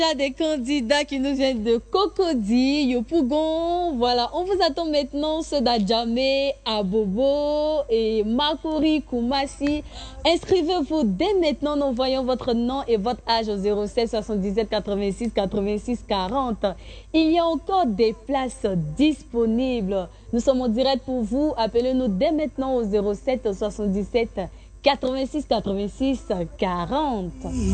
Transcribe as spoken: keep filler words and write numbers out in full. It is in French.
Il y a des candidats qui nous viennent de Cocody, Yopougon. Voilà, on vous attend maintenant ceux d'Adjamé, Abobo et Makuri, Koumassi. Inscrivez-vous dès maintenant en envoyant votre nom et votre âge au zéro sept soixante-dix-sept quatre-vingt-six quatre-vingt-six quarante. Il y a encore des places disponibles. Nous sommes en direct pour vous. Appelez-nous dès maintenant au zéro sept soixante-dix-sept quatre-vingt-six quatre-vingt-six quarante.